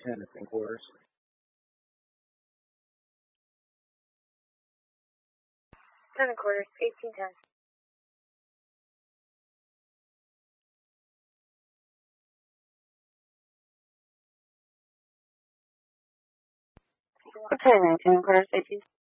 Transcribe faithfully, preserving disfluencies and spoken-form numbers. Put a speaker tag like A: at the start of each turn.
A: ten and three quarters.
B: Ten and quarters, eighteen ten. Okay, nineteen and quarters, eighteen.